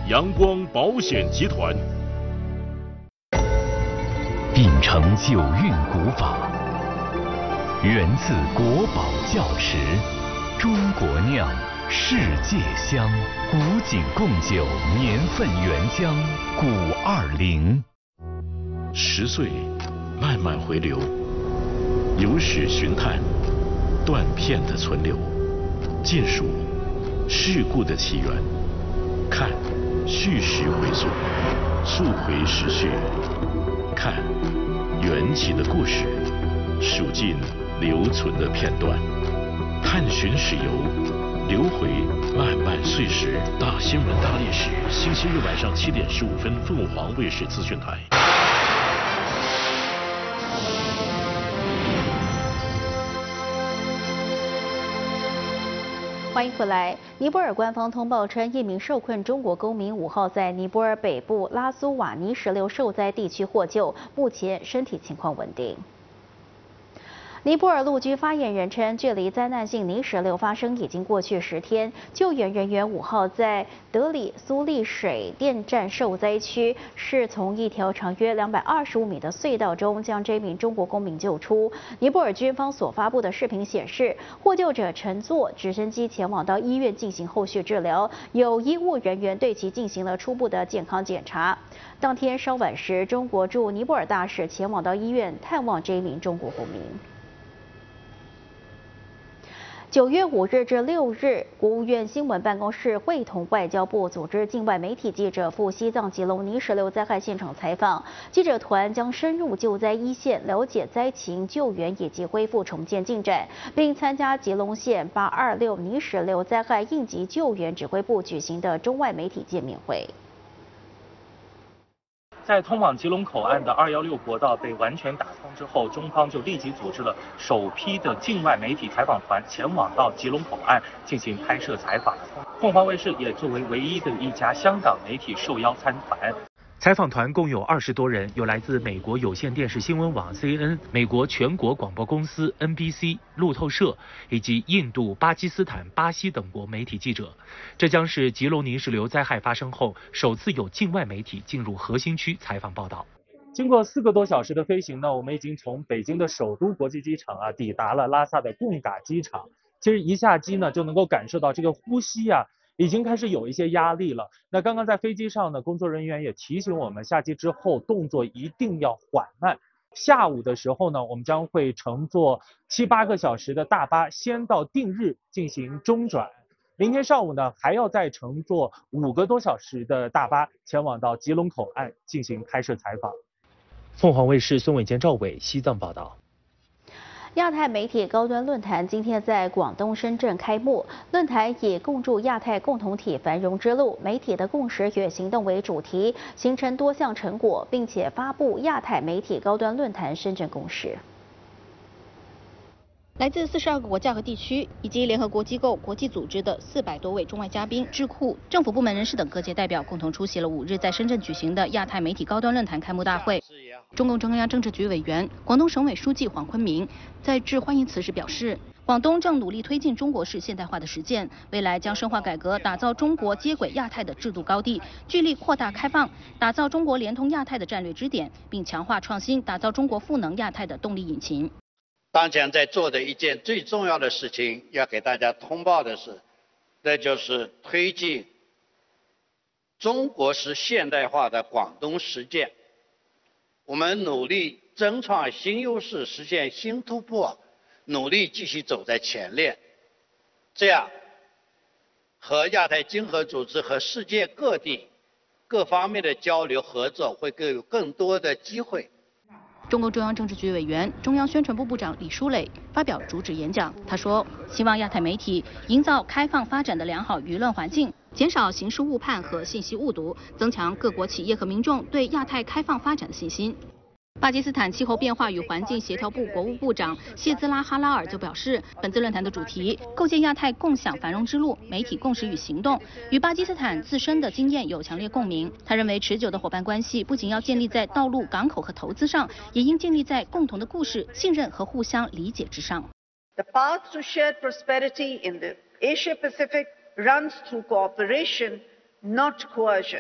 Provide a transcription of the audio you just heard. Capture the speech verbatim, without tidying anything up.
阳光保险集团。 秉承九韵古法，源自国宝窖池，中国酿，世界香，古井贡酒年份原浆古二零。 十岁，慢慢回流，有史寻探，断片的存留，尽数事故的起源，看叙事回溯，溯回时序，看缘起的故事，数尽留存的片段，探寻史游，流回漫漫岁时。大新闻大历史，星期日晚上七点十五分，凤凰卫视资讯台。 欢迎回来。尼泊尔官方通报称，一名受困中国公民五号在尼泊尔北部拉苏瓦尼石流受灾地区获救，目前身体情况稳定。尼泊尔陆军发言人称，距离灾难性泥石流发生已经过去十天，救援人员五号在德里苏利水电站受灾区，是从一条长约两百二十五米的隧道中将这名中国公民救出。尼泊尔军方所发布的视频显示，获救者乘坐直升机前往到医院进行后续治疗，有医务人员对其进行了初步的健康检查。当天稍晚时，中国驻尼泊尔大使前往到医院探望这一名中国公民。九月五日至六日，国务院新闻办公室会同外交部组织境外媒体记者赴西藏吉隆泥石流灾害现场采访。记者团将深入救灾一线，了解灾情、救援以及恢复重建进展，并参加吉隆县八二六泥石流灾害应急救援指挥部举行的中外媒体见面会。 在通往吉隆口岸的二一六国道被完全打通之后，中方就立即组织了首批的境外媒体采访团前往到吉隆口岸进行拍摄采访。凤凰卫视也作为唯一的一家香港媒体受邀参团。采访团共有二十多人，有来自美国有线电视新闻网 C N、美国全国广播公司 N B C、路透社以及印度、巴基斯坦、巴西等国媒体记者。这将是吉隆泥石流灾害发生后首次有境外媒体进入核心区采访报道。经过四个多小时的飞行呢，我们已经从北京的首都国际机场啊抵达了拉萨的贡嘎机场。其实一下机呢，就能够感受到这个呼吸啊。已经开始有一些压力了。那刚刚在飞机上呢，工作人员也提醒我们，下机之后动作一定要缓慢。下午的时候呢，我们将会乘坐七八个小时的大巴，先到定日进行中转。明天上午呢，还要再乘坐五个多小时的大巴，前往到吉隆口岸进行拍摄采访。凤凰卫视孙伟坚、赵伟西藏报道。 亚太媒体高端论坛今天在广东深圳开幕。论坛以共筑亚太共同体繁荣之路、媒体的共识与行动为主题，形成多项成果，并且发布亚太媒体高端论坛深圳共识。来自四十二个国家和地区，以及联合国机构、国际组织的四百多位中外嘉宾、智库、政府部门人士等各界代表，共同出席了五日在深圳举行的亚太媒体高端论坛开幕大会。中共中央政治局委员、广东省委书记黄坤明在致欢迎词时表示，广东正努力推进中国式现代化的实践，未来将深化改革，打造中国接轨亚太的制度高地，聚力扩大开放，打造中国联通亚太的战略支点，并强化创新，打造中国赋能亚太的动力引擎。 当前在做的一件最重要的事情，要给大家通报的是，那就是推进中国式现代化的广东实践。我们努力争创新优势，实现新突破，努力继续走在前列，这样和亚太经合组织和世界各地各方面的交流合作会更有更多的机会。 中共中央政治局委员、中央宣传部部长李书磊发表主旨演讲，他说：“希望亚太媒体营造开放发展的良好舆论环境，减少形式误判和信息误读，增强各国企业和民众对亚太开放发展的信心。”巴基斯坦气候变化与环境协调部国务部长谢兹拉哈拉尔就表示，本次论坛的主题“构建亚太共享繁荣之路：媒体共识与行动”与巴基斯坦自身的经验有强烈共鸣。他认为，持久的伙伴关系不仅要建立在道路、港口和投资上，也应建立在共同的故事、信任和互相理解之上。 The path to shared prosperity in the Asia-Pacific runs through cooperation, not coercion.